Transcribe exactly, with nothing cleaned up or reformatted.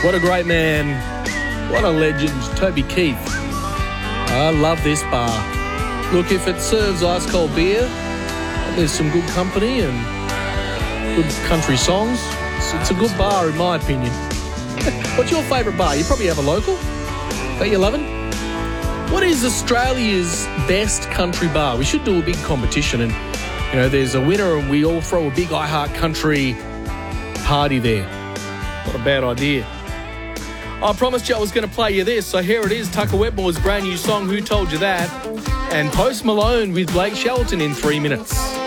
What a great man. What a legend, Toby Keith. I love this bar. Look, if it serves ice-cold beer, there's some good company and good country songs. It's, it's a good bar, in my opinion. What's your favourite bar? You probably have a local that you're loving. What is Australia's best country bar? We should do a big competition and, you know, there's a winner and we all throw a big I Heart Country party there. What a bad idea. I promised you I was going to play you this, so here it is, Tucker Wetmore's brand new song, Who Told You That? And Post Malone with Blake Shelton in three minutes.